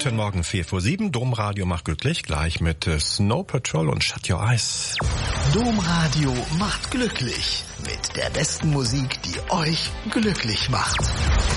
Guten Morgen, 6:04. Domradio macht glücklich, gleich mit Snow Patrol und Shut Your Eyes. Domradio macht glücklich mit der besten Musik, die euch glücklich macht.